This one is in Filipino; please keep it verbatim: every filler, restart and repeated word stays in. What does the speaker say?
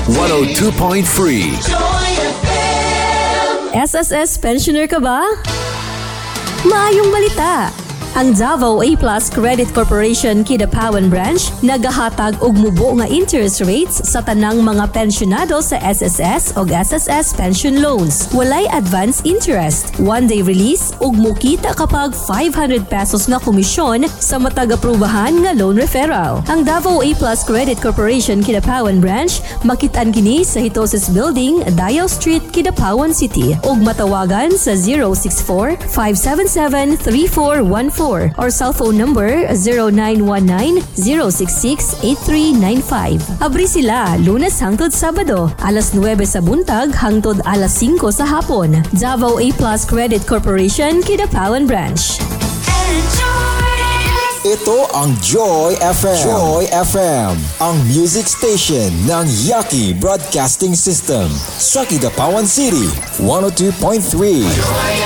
one oh two point three. S S S pensioner ka ba? Maayong balita! Ang Davao A-Plus Credit Corporation Kidapawan Branch nagahatag og mubo nga interest rates sa tanang mga pensyonado sa S S S o S S S pension loans. Walay advance interest, one-day release ug mukita kapag five hundred pesos nga komisyon sa matag-aprubahan nga loan referral. Ang Davao A-Plus Credit Corporation Kidapawan Branch makitaan kini sa Hitosis Building, Dial Street, Kidapawan City ug matawagan sa zero six four, five seven seven, three four one four or cell phone number zero nine one nine, zero six six, eight three nine five. Abri sila Lunes hangtod Sabado, alas nuwebe sa buntag hangtod alas singko sa hapon. Davao A-Plus Credit Corporation, Kidapawan Branch. Ito ang Joy F M. Joy F M, ang music station ng Yaki Broadcasting System sa Kidapawan City, one oh two point three.